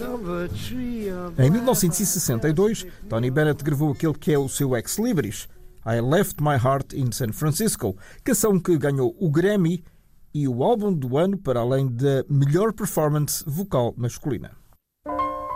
Em 1962, Tony Bennett gravou aquele que é o seu ex-libris, I Left My Heart in San Francisco, canção que ganhou o Grammy e o álbum do ano, para além da melhor performance vocal masculina.